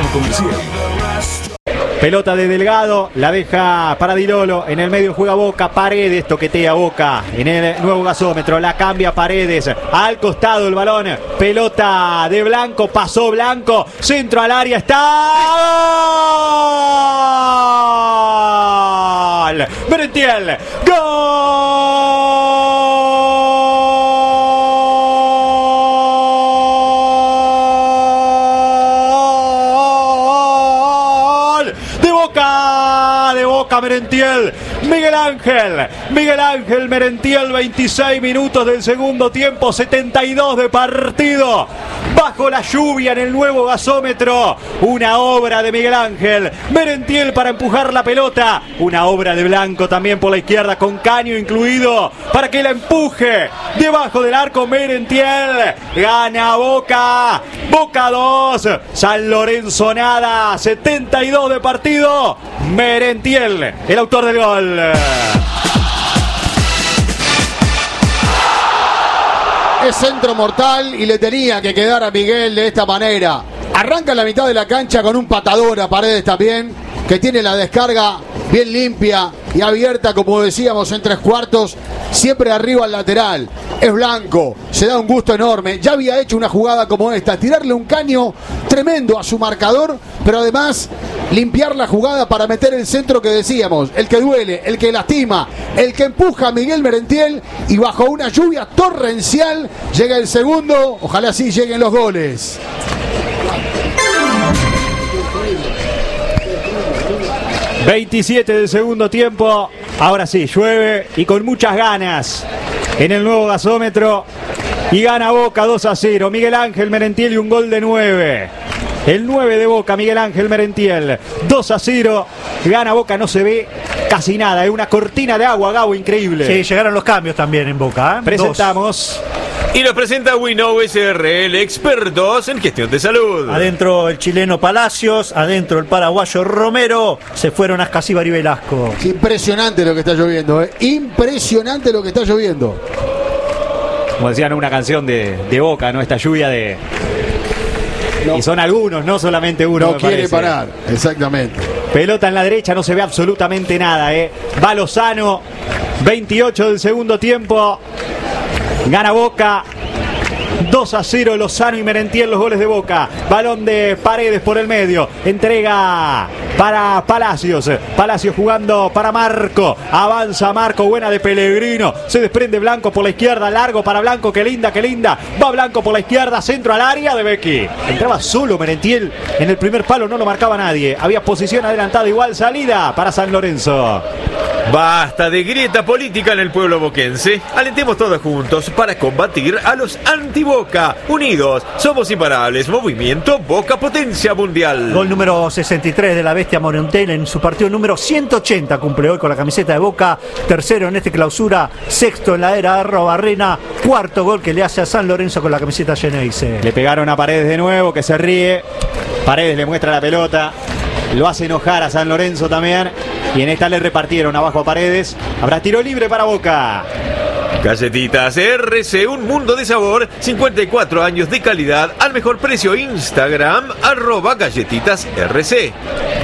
comercial. Pelota de Delgado, la deja para Di Lolo, en el medio juega Boca, Paredes toquetea Boca, en el nuevo gasómetro, la cambia Paredes, al costado el balón, pelota de Blanco, pasó Blanco, centro al área, está ¡gol! Merentiel, ¡gol! De Boca Merentiel, Miguel Ángel Merentiel, 26 minutos del segundo tiempo, 72 de partido, bajo la lluvia en el nuevo gasómetro, una obra de Miguel Ángel Merentiel para empujar la pelota, una obra de Blanco también por la izquierda con caño incluido para que la empuje debajo del arco. Merentiel, gana Boca, Boca 2, San Lorenzo nada, 72 de partido, Merentiel, el autor del gol. Es centro mortal y le tenía que quedar a Miguel de esta manera. Arranca en la mitad de la cancha con un patador a Paredes también, que tiene la descarga bien limpia y abierta, como decíamos, en 3/4, siempre arriba al lateral. Es Blanco, se da un gusto enorme. Ya había hecho una jugada como esta, tirarle un caño tremendo a su marcador, pero además limpiar la jugada para meter el centro que decíamos, el que duele, el que lastima, el que empuja a Miguel Merentiel, y bajo una lluvia torrencial llega el segundo. Ojalá así lleguen los goles. ...27 del segundo tiempo... Ahora sí, llueve y con muchas ganas... en el nuevo gasómetro... y gana Boca 2-0... Miguel Ángel Merentiel y un gol de 9... el 9 de Boca, Miguel Ángel Merentiel... 2-0... gana Boca, no se ve casi nada... es una cortina de agua, Gabo, increíble. Sí, llegaron los cambios también en Boca, ¿eh? Presentamos... Y nos presenta Winnow SRL, expertos en gestión de salud. Adentro el chileno Palacios, adentro el paraguayo Romero, se fueron Ascasíbar y Velasco. Impresionante lo que está lloviendo, ¿eh? Impresionante lo que está lloviendo. Como decían, una canción de Boca, ¿no? Esta lluvia de... No. Y son algunos, no solamente uno. No quiere parar, exactamente. Pelota en la derecha, no se ve absolutamente nada, ¿eh? Va Lozano, 28 del segundo tiempo. Gana Boca 2-0, Lozano y Merentiel, los goles de Boca. Balón de Paredes por el medio, entrega para Palacios, Palacios jugando para Marco, avanza Marco, buena de Pellegrino, se desprende Blanco por la izquierda, largo para Blanco, qué linda, va Blanco por la izquierda, centro al área de Becchi, entraba solo Merentiel en el primer palo, no lo marcaba nadie, había posición adelantada, igual salida para San Lorenzo. Basta de grieta política en el pueblo boquense. Alentemos todos juntos para combatir a los anti-Boca. Unidos, somos imparables. Movimiento Boca Potencia Mundial. Gol número 63 de la Bestia Merentiel en su partido número 180. Cumple hoy con la camiseta de Boca. Tercero en este clausura. Sexto en la era Arrobarrena. Cuarto gol que le hace a San Lorenzo con la camiseta Geneise. Le pegaron a Paredes de nuevo, que se ríe. Paredes le muestra la pelota. Lo hace enojar a San Lorenzo también. Y en esta le repartieron abajo a Paredes. Habrá tiro libre para Boca. Galletitas RC, un mundo de sabor, 54 años de calidad al mejor precio. Instagram, @galletitasRC.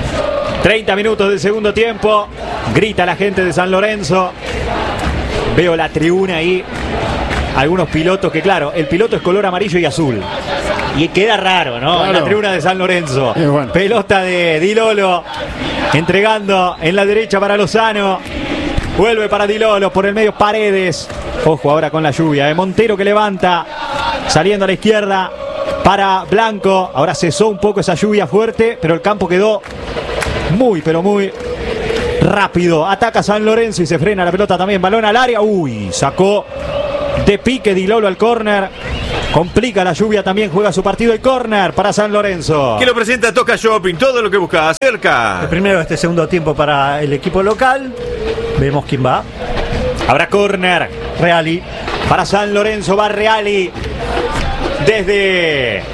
30 minutos del segundo tiempo. Grita la gente de San Lorenzo. Veo la tribuna ahí. Algunos pilotos que, claro, el piloto es color amarillo y azul. Y queda raro, ¿no? Claro. En la tribuna de San Lorenzo. Bueno. Pelota de Di Lolo. Entregando en la derecha para Lozano. Vuelve para Di Lolo. Por el medio Paredes. Ojo ahora con la lluvia. Montero que levanta. Saliendo a la izquierda para Blanco. Ahora cesó un poco esa lluvia fuerte. Pero el campo quedó muy, pero muy rápido. Ataca San Lorenzo y se frena la pelota también. Balón al área. Uy, sacó de pique Di Lolo al córner. Complica la lluvia, también juega su partido el córner para San Lorenzo. Que lo presenta Toca Shopping, todo lo que buscas cerca. El primero de este segundo tiempo para el equipo local. Vemos quién va. Habrá córner. Reali. Para San Lorenzo va Reali. Desde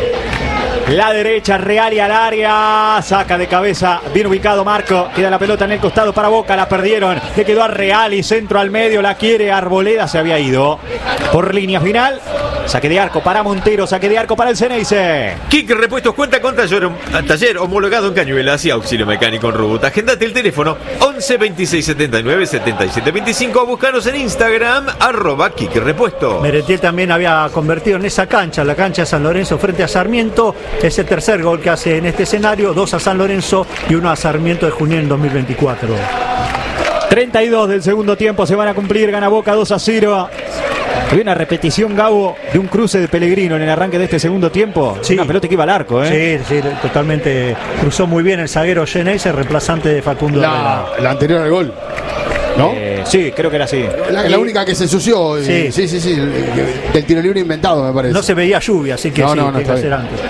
la derecha, Reali al área. Saca de cabeza, bien ubicado Marco. Queda la pelota en el costado para Boca, la perdieron. Le quedó a Reali, centro al medio, la quiere Arboleda, se había ido por línea final. Saque de arco para Montero, saque de arco para el Ceneice. Kik Repuestos cuenta con taller homologado en Cañuelas y auxilio mecánico en Ruta. Agendate el teléfono 11 26 79 77 25 o búscanos en Instagram @Kik Repuestos. Merentiel también había convertido en esa cancha, la cancha de San Lorenzo frente a Sarmiento. Es el tercer gol que hace en este escenario, 2 a San Lorenzo y 1 a Sarmiento de Junín en 2024. 32 del segundo tiempo se van a cumplir, gana Boca 2 a 0. Había una repetición, Gabo, de un cruce de Pellegrino en el arranque de este segundo tiempo. Sí. Una pelota que iba al arco, ¿eh? Sí, totalmente. Cruzó muy bien el zaguero Geneise, reemplazante de Facundo Herrera. La anterior al gol, ¿no? Sí, creo que era así. La única que se ensució. Sí. Sí. Del tiro libre inventado, me parece. No se veía lluvia, así que No, sí, no, tiene está que ser bien. antes.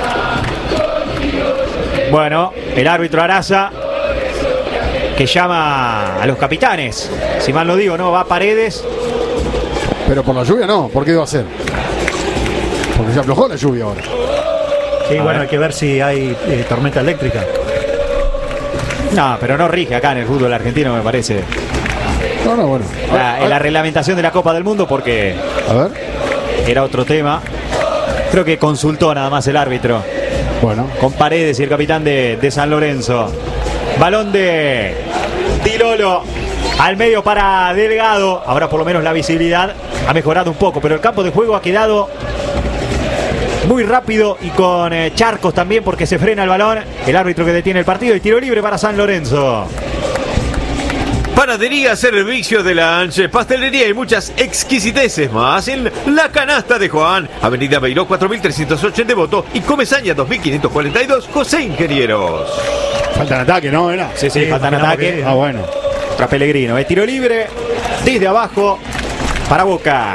Bueno, el árbitro Araza, que llama a los capitanes. Si mal no digo, ¿no? Va Paredes. Pero por la lluvia no, ¿por qué iba a ser? Porque se aflojó la lluvia ahora. Sí, bueno, hay que ver si hay tormenta eléctrica. No, pero no rige acá en el fútbol argentino, me parece. No, bueno. La reglamentación de la Copa del Mundo, porque A ver. era otro tema. Creo que consultó nada más el árbitro Bueno. con Paredes y el capitán de San Lorenzo. Balón de Tilolo al medio para Delgado. Ahora por lo menos la visibilidad ha mejorado un poco, pero el campo de juego ha quedado muy rápido y con charcos también, porque se frena el balón. El árbitro que detiene el partido y tiro libre para San Lorenzo. Panadería, servicio de lunch, pastelería y muchas exquisiteces más en La Canasta de Juan, Avenida Beiró 4308 en Devoto y Comesaña 2542, José Ingenieros. Falta en ataque, ¿no? ¿Era? Sí, falta en ataque. Ah, bueno. Tras Pellegrino. Tiro libre desde abajo para Boca.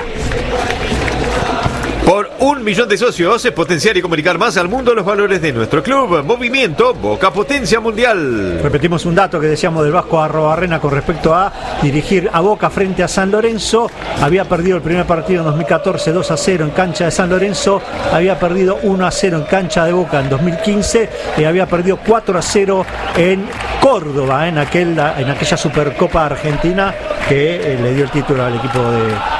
Por 1 millón de socios, potenciar y comunicar más al mundo los valores de nuestro club. Movimiento Boca Potencia Mundial. Repetimos un dato que decíamos del Vasco Arrobarrena con respecto a dirigir a Boca frente a San Lorenzo. Había perdido el primer partido en 2014 2 a 0 en cancha de San Lorenzo. Había perdido 1 a 0 en cancha de Boca en 2015. Y había perdido 4 a 0 en Córdoba, en aquella Supercopa Argentina que le dio el título al equipo